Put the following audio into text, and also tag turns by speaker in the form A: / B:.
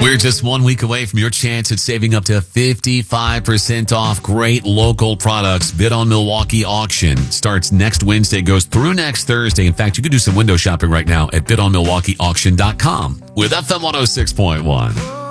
A: We're just 1 week away from your chance at saving up to 55% off great local products. Bid on Milwaukee auction starts next Wednesday, goes through next Thursday. In fact, you can do some window shopping right now at bidonmilwaukeeauction.com with FM 106.1.